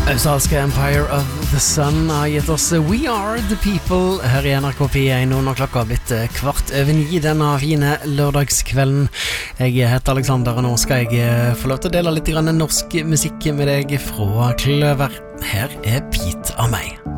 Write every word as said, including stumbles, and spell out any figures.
Australske Empire of the Sun har gitt oss We Are The People her i N R K P én, og når klokka har blitt kvart over ni denne fine lørdagskvelden. Jeg heter Alexander, og nå skal jeg få lov til å dele litt grann norsk musikk med deg fra Kløver. Her er Bit av meg.